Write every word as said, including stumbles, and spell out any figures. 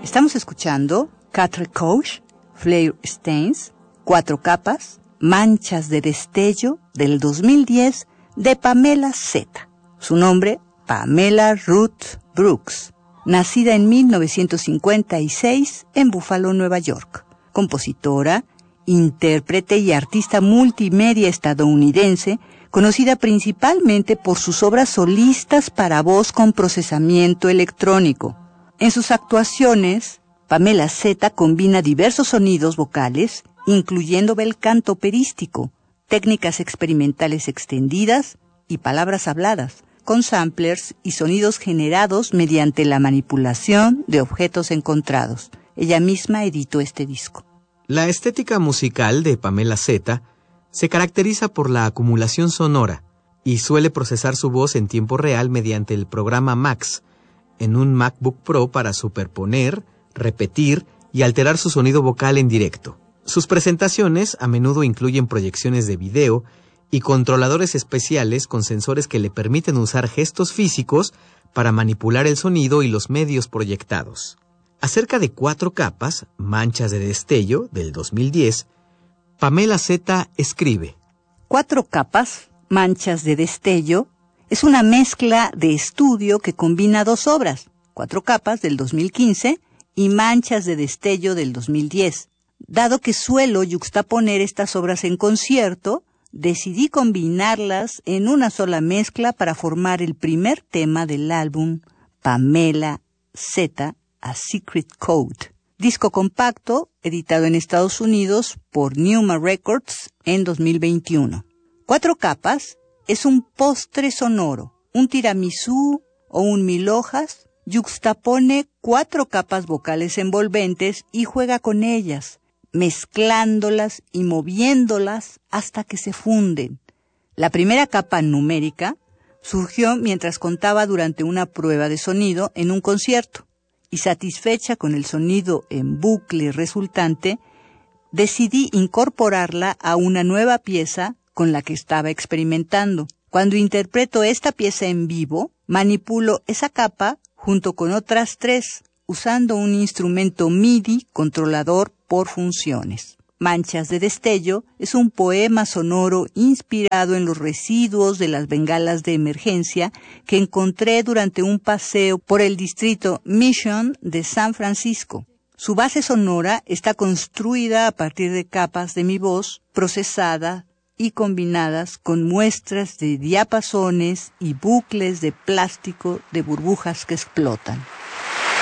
Estamos escuchando Quatre Couches, Flare Stains, Cuatro Capas, Manchas de Destello del dos mil diez de Pamela Zeta. Su nombre, Pamela Ruth Brooks, nacida en mil novecientos cincuenta y seis en Buffalo, Nueva York. Compositora, intérprete y artista multimedia estadounidense, conocida principalmente por sus obras solistas para voz con procesamiento electrónico. En sus actuaciones, Pamela Zeta combina diversos sonidos vocales, incluyendo bel canto operístico, técnicas experimentales extendidas y palabras habladas, con samplers y sonidos generados mediante la manipulación de objetos encontrados. Ella misma editó este disco. La estética musical de Pamela Zeta se caracteriza por la acumulación sonora y suele procesar su voz en tiempo real mediante el programa Max, en un MacBook Pro para superponer, repetir y alterar su sonido vocal en directo. Sus presentaciones a menudo incluyen proyecciones de video y controladores especiales con sensores que le permiten usar gestos físicos para manipular el sonido y los medios proyectados. Acerca de Cuatro Capas, Manchas de Destello, del dos mil diez, Pamela Zeta escribe: Cuatro Capas, Manchas de Destello, es una mezcla de estudio que combina dos obras, Cuatro Capas, del dos mil quince, y Manchas de Destello, del dos mil diez. Dado que suelo yuxtaponer estas obras en concierto, decidí combinarlas en una sola mezcla para formar el primer tema del álbum Pamela Zeta, A Secret Code, disco compacto editado en Estados Unidos por Neuma Records en dos mil veintiuno. Cuatro Capas es un postre sonoro, un tiramisú o un mil hojas, yuxtapone cuatro capas vocales envolventes y juega con ellas, mezclándolas y moviéndolas hasta que se funden. La primera capa numérica surgió mientras contaba durante una prueba de sonido en un concierto, y satisfecha con el sonido en bucle resultante, decidí incorporarla a una nueva pieza con la que estaba experimentando. Cuando interpreto esta pieza en vivo, manipulo esa capa junto con otras tres, usando un instrumento MIDI controlador por funciones. Manchas de Destello es un poema sonoro inspirado en los residuos de las bengalas de emergencia que encontré durante un paseo por el distrito Mission de San Francisco. Su base sonora está construida a partir de capas de mi voz procesada y combinadas con muestras de diapasones y bucles de plástico de burbujas que explotan.